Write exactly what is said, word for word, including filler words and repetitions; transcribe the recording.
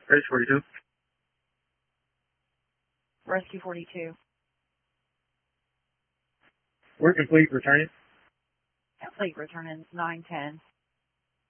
Base forty-two. Rescue forty-two. We're complete, returning. Complete, returning nine ten.